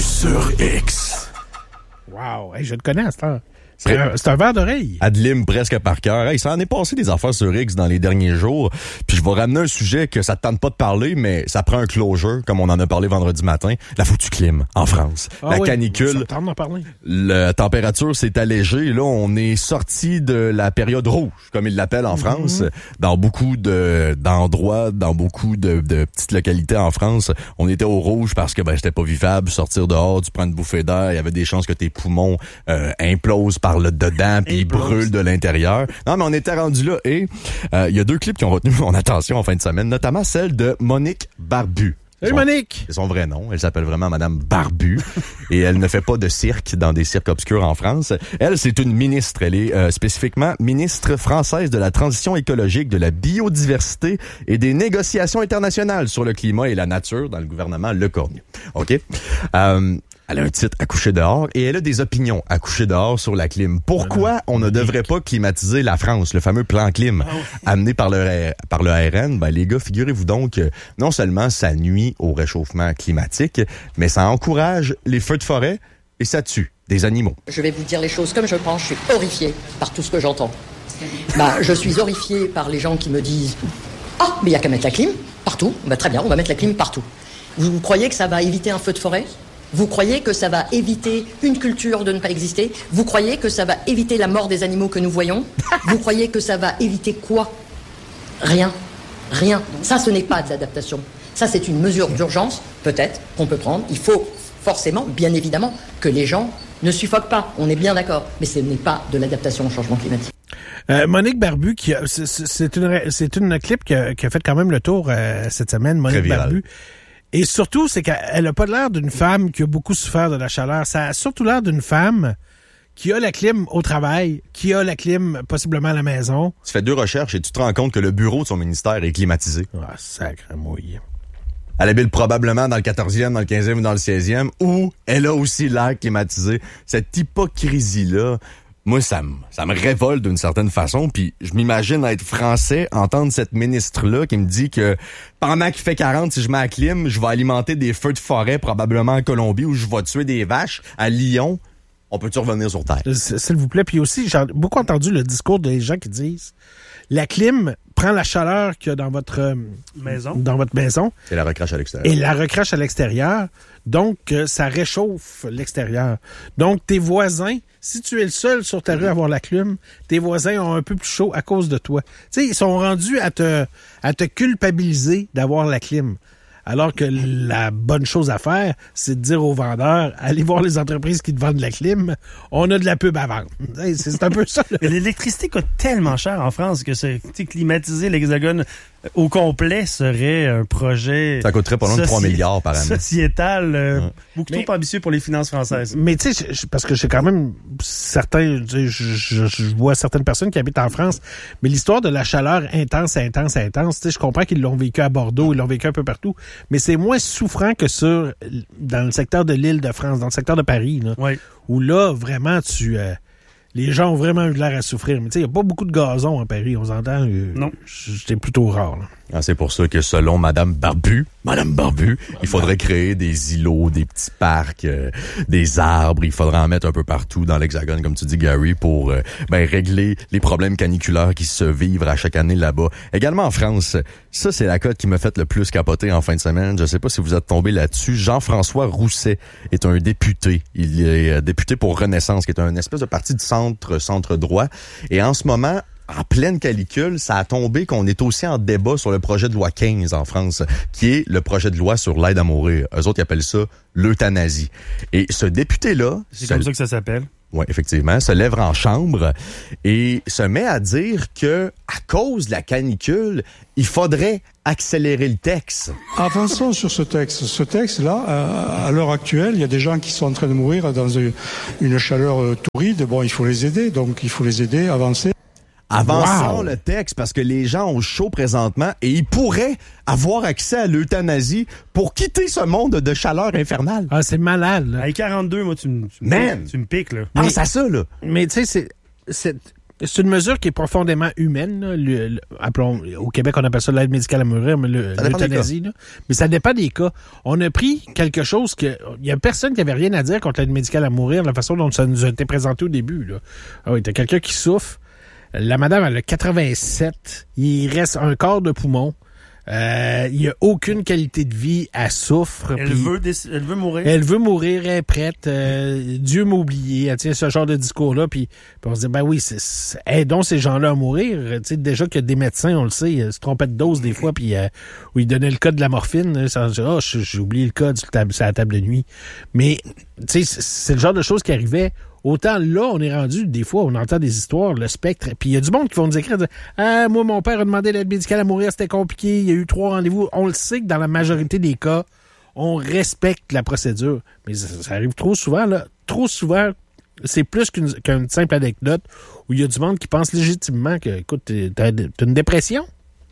sur X. Wow, hey, je le connais à cette heure. C'est un verre d'oreille. Adlim presque par cœur. Hey, ça en est passé des affaires sur X dans les derniers jours. Puis je vais ramener un sujet que ça te tente pas de parler, mais ça prend un closure, comme on en a parlé vendredi matin. La foutue clim en France. La canicule. Ça tente d'en parler. La température s'est allégée. Là, on est sorti de la période rouge, comme ils l'appellent en France. Dans beaucoup d'endroits, dans beaucoup de petites localités en France, on était au rouge parce que c'était pas vivable. Sortir dehors, tu prends une bouffée d'air, il y avait des chances que tes poumons implosent par le dedans puis ils brûlent de l'intérieur. Non, mais on était rendu là et il y a deux clips qui ont retenu mon attention en fin de semaine, notamment celle de Monique Barbu. Salut Monique! C'est son vrai nom. Elle s'appelle vraiment Madame Barbu et elle ne fait pas de cirque dans des cirques obscurs en France. Elle, c'est une ministre. Elle est spécifiquement ministre française de la transition écologique, de la biodiversité et des négociations internationales sur le climat et la nature dans le gouvernement Lecornu. OK? Elle a un titre à coucher dehors et elle a des opinions à coucher dehors sur la clim. Pourquoi on ne devrait pas climatiser la France, le fameux plan clim amené par le RN? Ben, les gars, figurez-vous donc que non seulement ça nuit au réchauffement climatique, mais ça encourage les feux de forêt et ça tue des animaux. Je vais vous dire les choses comme je pense. Je suis horrifié par tout ce que j'entends. Je suis horrifié par les gens qui me disent « Ah, mais il n'y a qu'à mettre la clim partout. » Très bien, on va mettre la clim partout. Vous croyez que ça va éviter un feu de forêt ? Vous croyez que ça va éviter une culture de ne pas exister ? Vous croyez que ça va éviter la mort des animaux que nous voyons ? Vous croyez que ça va éviter quoi ? Rien. Rien. Ça, ce n'est pas de l'adaptation. Ça, c'est une mesure d'urgence, peut-être, qu'on peut prendre. Il faut forcément, bien évidemment, que les gens ne suffoquent pas. On est bien d'accord. Mais ce n'est pas de l'adaptation au changement climatique. Monique Barbu, c'est une clip qui a fait quand même le tour cette semaine. Monique Barbu. Et surtout, c'est qu'elle a pas l'air d'une femme qui a beaucoup souffert de la chaleur. Ça a surtout l'air d'une femme qui a la clim au travail, qui a la clim possiblement à la maison. Tu fais 2 recherches et tu te rends compte que le bureau de son ministère est climatisé. Ah, sacré mouille. Elle habite probablement dans le 14e, dans le 15e ou dans le 16e, où elle a aussi l'air climatisé. Cette hypocrisie-là, moi, ça me révolte d'une certaine façon, puis je m'imagine être français, entendre cette ministre-là qui me dit que pendant qu'il fait 40, si je mets la clim, je vais alimenter des feux de forêt, probablement en Colombie, ou je vais tuer des vaches à Lyon. On peut-tu revenir sur Terre? S'il vous plaît. Puis aussi, j'ai beaucoup entendu le discours des gens qui disent la clim prend la chaleur qu'il y a dans votre maison. Et la recrache à l'extérieur. Donc, ça réchauffe l'extérieur. Donc, tes voisins, si tu es le seul sur ta rue à avoir la clim, tes voisins ont un peu plus chaud à cause de toi. Tu sais, ils sont rendus à te culpabiliser d'avoir la clim. Alors que la bonne chose à faire, c'est de dire aux vendeurs, allez voir les entreprises qui te vendent la clim, on a de la pub à vendre. C'est un peu ça. Mais l'électricité coûte tellement cher en France que climatiser l'Hexagone au complet serait un projet... Ça coûterait pas loin de 3 milliards par année. Sociétal, beaucoup trop ambitieux pour les finances françaises. Mais tu sais, parce que j'ai quand même certains... Je vois certaines personnes qui habitent en France, mais l'histoire de la chaleur intense, tu sais, je comprends qu'ils l'ont vécu à Bordeaux, ils l'ont vécu un peu partout, mais c'est moins souffrant que dans le secteur de l'Île-de-France, dans le secteur de Paris, là, où là, vraiment, les gens ont vraiment eu l'air à souffrir. Mais tu sais, il n'y a pas beaucoup de gazon en Paris, on s'entend. Non. C'est plutôt rare, là. Ah, c'est pour ça que selon Madame Barbu, il faudrait créer des îlots, des petits parcs, des arbres. Il faudrait en mettre un peu partout dans l'Hexagone, comme tu dis, Gary, pour régler les problèmes caniculaires qui se vivent à chaque année là-bas. Également en France, ça, c'est la cote qui m'a fait le plus capoter en fin de semaine. Je sais pas si vous êtes tombé là-dessus. Jean-François Rousset est un député. Il est député pour Renaissance, qui est un espèce de parti de centre droit. Et en ce moment, en pleine canicule, ça a tombé qu'on est aussi en débat sur le projet de loi 15 en France, qui est le projet de loi sur l'aide à mourir. Eux autres, ils appellent ça l'euthanasie. Et ce député-là... C'est comme ça que ça s'appelle. Oui, effectivement, se lève en chambre et se met à dire que, à cause de la canicule, il faudrait accélérer le texte. Avançons sur ce texte. Ce texte-là, à l'heure actuelle, il y a des gens qui sont en train de mourir dans une chaleur torride. Bon, il faut les aider, donc il faut les aider à avancer. Avançons le texte parce que les gens ont chaud présentement et ils pourraient avoir accès à l'euthanasie pour quitter ce monde de chaleur infernale. Ah, c'est malade, là. À 42, moi, tu me piques, là. Pense à ça, là. Mais tu sais, C'est une mesure qui est profondément humaine. Là. Appelons, au Québec, on appelle ça l'aide médicale à mourir, mais l'euthanasie. Là. Mais ça dépend des cas. On a pris quelque chose que... Il y a personne qui avait rien à dire contre l'aide médicale à mourir, la façon dont ça nous a été présenté au début. Là. Ah oui, t'as quelqu'un qui souffre. La madame, elle a 87. Il reste un quart de poumon. Il n'y a aucune qualité de vie, elle souffre. Elle veut mourir. Elle veut mourir, elle est prête. Dieu m'a oublié. Elle tient ce genre de discours-là. Puis on se dit, ben oui, aidons ces gens-là à mourir. T'sais, déjà qu'il y a des médecins, on le sait, se trompaient de dose des fois, puis où ils donnaient le code de la morphine. J'ai oublié le code sur la table de nuit. Mais c'est le genre de choses qui arrivait. Autant là, on est rendu, des fois, on entend des histoires, le spectre. Puis il y a du monde qui vont nous écrire, moi, mon père a demandé l'aide médicale à mourir, c'était compliqué, il y a eu 3 rendez-vous. On le sait que dans la majorité des cas, on respecte la procédure. Mais ça arrive trop souvent, là. Trop souvent, c'est plus qu'une simple anecdote où il y a du monde qui pense légitimement que, écoute, t'as une dépression.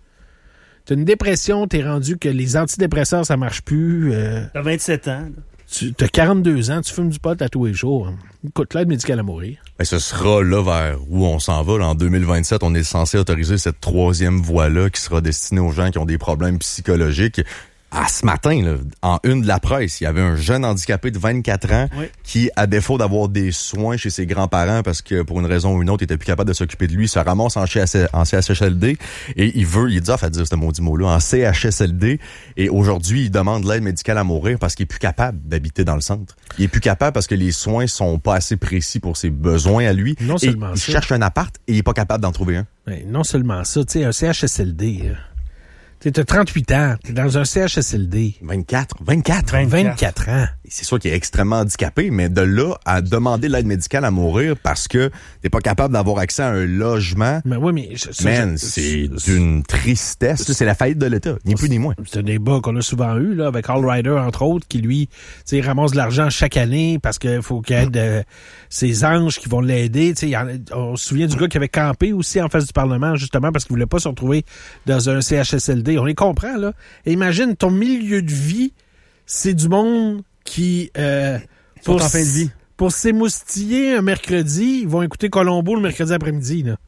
T'as une dépression, t'es rendu que les antidépresseurs, ça marche plus. T'as 27 ans, là. Tu as 42 ans, tu fumes du pot à tous les jours. Écoute, l'aide médicale à mourir. Et ce sera là vers où on s'en va. Là, en 2027, on est censé autoriser cette 3e voie-là qui sera destinée aux gens qui ont des problèmes psychologiques. Ce matin, là, en une de la presse, il y avait un jeune handicapé de 24 ans qui, à défaut d'avoir des soins chez ses grands-parents parce que pour une raison ou une autre, il était plus capable de s'occuper de lui, se ramasse en CHSLD et il dit, fait dire ce maudit mot-là, en CHSLD, et aujourd'hui, il demande l'aide médicale à mourir parce qu'il est plus capable d'habiter dans le centre. Il est plus capable parce que les soins sont pas assez précis pour ses besoins à lui. Non seulement il cherche un appart et il est pas capable d'en trouver un. Mais non seulement ça, tu sais, un CHSLD... T'as 38 ans, t'es dans un CHSLD. 24 ans. C'est sûr qu'il est extrêmement handicapé, mais de là à demander l'aide médicale à mourir parce que t'es pas capable d'avoir accès à un logement. Mais oui, mais c'est d'une tristesse. C'est la faillite de l'État, ni plus ni moins. C'est un débat qu'on a souvent eu, là, avec Hall Rider, entre autres, qui lui, tu sais, ramasse de l'argent chaque année parce qu'il faut qu'il y ait ses anges qui vont l'aider. Tu sais, on se souvient du gars qui avait campé aussi en face du Parlement, justement, parce qu'il voulait pas se retrouver dans un CHSLD. On les comprend, là. Et imagine, ton milieu de vie, c'est du monde qui... sont en fin de vie. Pour s'émoustiller un mercredi, ils vont écouter Colombo le mercredi après-midi, là.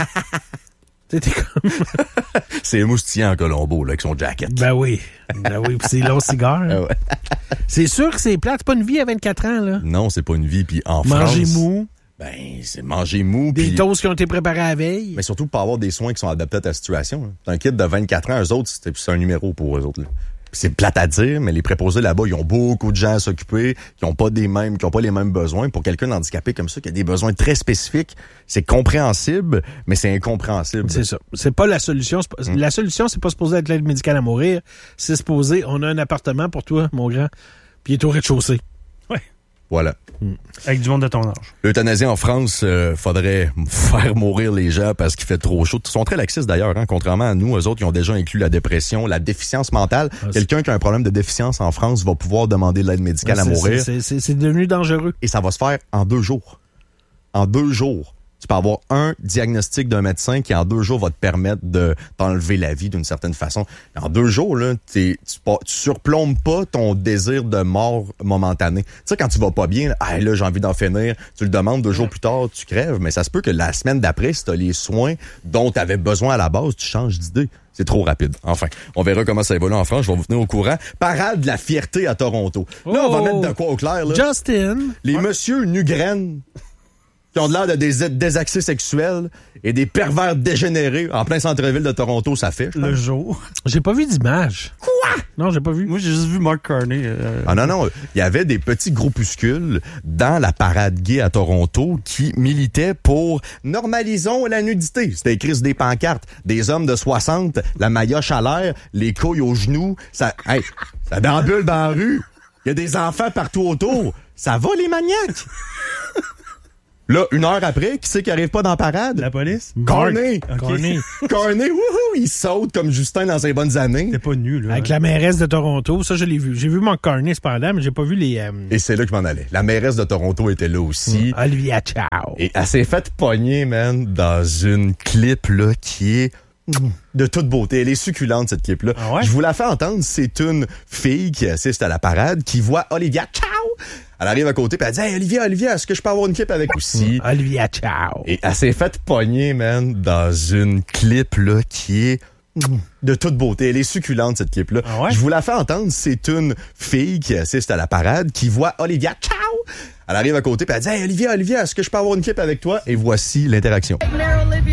T'es comme... C'est émoustillant, Colombo, là, avec son jacket. Ben oui, puis c'est long cigare. Hein. Ouais. C'est sûr que c'est plate. C'est pas une vie à 24 ans, là. Non, c'est pas une vie. Puis en Manger France... mou. Ben, c'est manger mou. Des toasts qui ont été préparés à la veille. Mais surtout, pour avoir des soins qui sont adaptés à ta situation. Là. T'as un kid de 24 ans, eux autres, c'est un numéro pour eux autres. Là. C'est plate à dire, mais les préposés là-bas, ils ont beaucoup de gens à s'occuper, qui ont pas les mêmes besoins. Pour quelqu'un d'handicapé comme ça, qui a des besoins très spécifiques, c'est compréhensible, mais c'est incompréhensible. C'est ça. C'est pas la solution. La solution, c'est pas supposé être l'aide médicale à mourir. C'est supposé, on a un appartement pour toi, mon grand, puis il est au rez-de-chaussée. Ouais. Voilà. Avec du monde de ton âge. L'euthanasie en France, faudrait faire mourir les gens parce qu'il fait trop chaud. Ils sont très laxistes d'ailleurs, hein, contrairement à nous. Eux autres, ils ont déjà inclus la dépression, la déficience mentale. Quelqu'un qui a un problème de déficience en France va pouvoir demander l'aide médicale à mourir. C'est devenu dangereux. Et ça va se faire en 2 jours. En 2 jours. Tu peux avoir un diagnostic d'un médecin qui, en 2 jours, va te permettre de t'enlever la vie d'une certaine façon. En 2 jours, là, tu surplombes pas ton désir de mort momentané. Tu sais, quand tu vas pas bien, là, j'ai envie d'en finir, tu le demandes 2 jours plus tard, tu crèves. Mais ça se peut que la semaine d'après, si t'as les soins dont tu avais besoin à la base, tu changes d'idée. C'est trop rapide. Enfin, on verra comment ça évolue en France. Je vais vous tenir au courant. Parade de la fierté à Toronto. Là, on va mettre de quoi au clair, là. Justin. Les monsieur nu-graines qui ont de l'air de des accès sexuels et des pervers dégénérés en plein centre-ville de Toronto, ça fait. Le jour. J'ai pas vu d'image. Quoi? Non, j'ai pas vu. Moi, j'ai juste vu Mark Carney. Non. Il y avait des petits groupuscules dans la parade gay à Toronto qui militaient pour « Normalisons la nudité ». C'était écrit sur des pancartes. Des hommes de 60, la maillotche à l'air, les couilles aux genoux. Ça déambule dans la rue. Il y a des enfants partout autour. Ça va, les maniaques? Là, 1 heure après, qui c'est qui arrive pas dans la parade? La police? Carney! Okay. Carney, wouhou! Il saute comme Justin dans ses bonnes années. T'es pas nu, là. Avec la mairesse de Toronto, ça, je l'ai vu. J'ai vu Mark Carney, cependant, mais j'ai pas vu les... Et c'est là que je m'en allais. La mairesse de Toronto était là aussi. Olivia Chow. Et elle s'est faite pogner, man, dans une clip, là, qui est de toute beauté. Elle est succulente, cette clip-là. Ah ouais? Je vous la fais entendre. C'est une fille qui assiste à la parade, qui voit Olivia Chow Elle arrive à côté, puis elle dit « Hey, Olivia, est-ce que je peux avoir une clip avec aussi? » Olivia, ciao! Et elle s'est faite pogner, man, dans une clip, là, qui est de toute beauté. Elle est succulente, cette clip-là. Ah ouais? Je vous la fais entendre. C'est une fille qui assiste à la parade, qui voit Olivia, ciao! Elle arrive à côté, puis elle dit « Hey, Olivia, est-ce que je peux avoir une clip avec toi? » Et voici l'interaction.